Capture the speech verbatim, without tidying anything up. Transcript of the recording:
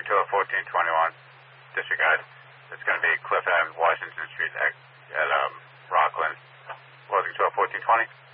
closing tour fourteen twenty-one, disregard. It's going to be Cliff Ave, Washington Street at, at um, Rockland. Closing tour fourteen twenty.